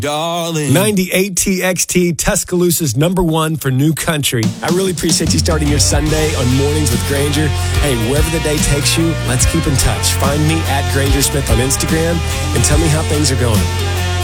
Darling. 98 TXT, Tuscaloosa's #1 for new country. I really appreciate you starting your Sunday on Mornings with Granger. Hey, wherever the day takes you, let's keep in touch. Find me at Granger Smith on Instagram and tell me how things are going.